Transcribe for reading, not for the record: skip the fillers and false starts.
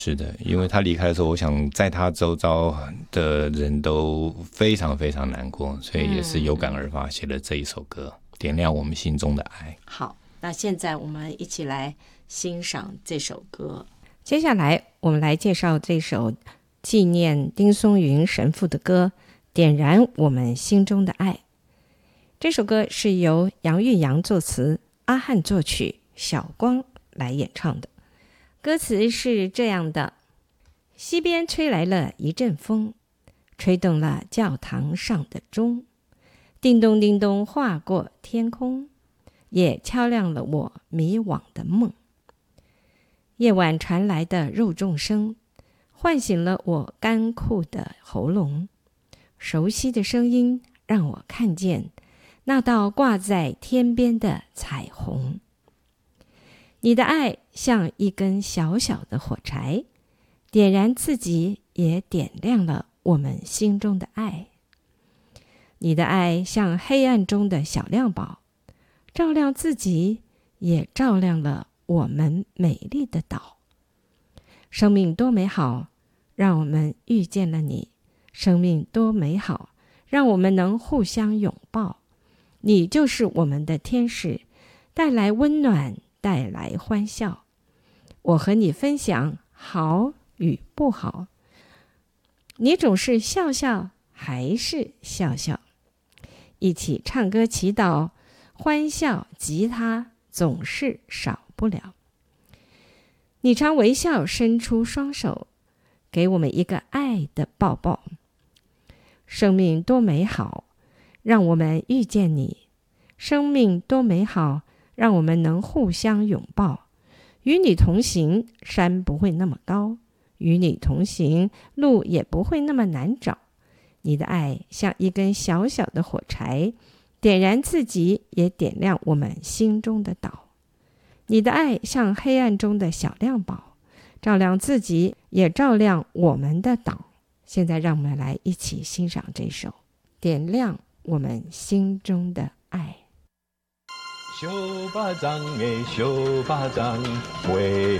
是的，因为他离开的时候，我想在他周遭的人都非常非常难过，所以也是有感而发写了这一首歌，点亮我们心中的爱。 好，那现在我们一起来欣赏这首歌。 接下来我们来介绍这首纪念丁松云神父的歌《点燃我们心中的爱》。这首歌是由杨玉阳作词，阿汉作曲，小光来演唱的。歌词是这样的：西边吹来了一阵风，吹动了教堂上的钟，叮咚叮咚划过天空，也敲亮了我迷惘的梦。夜晚传来的肉粽声，唤醒了我干枯的喉咙。熟悉的声音让我看见那道挂在天边的彩虹。你的爱像一根小小的火柴，点燃自己，也点亮了我们心中的爱。你的爱像黑暗中的小亮宝，照亮自己，也照亮了我们美丽的岛。生命多美好，让我们遇见了你。生命多美好，让我们能互相拥抱。你就是我们的天使，带来温暖，带来欢笑。我和你分享好与不好，你总是笑笑，还是笑笑。一起唱歌祈祷，欢笑吉他总是少不了。你常微笑伸出双手，给我们一个爱的抱抱。生命多美好，让我们遇见你。生命多美好，让我们能互相拥抱。与你同行，山不会那么高；与你同行，路也不会那么难找。你的爱像一根小小的火柴，点燃自己，也点亮我们心中的岛。你的爱像黑暗中的小亮宝，照亮自己，也照亮我们的岛。现在让我们来一起欣赏这首《点亮我们心中的爱》。 小巴掌的小巴掌，花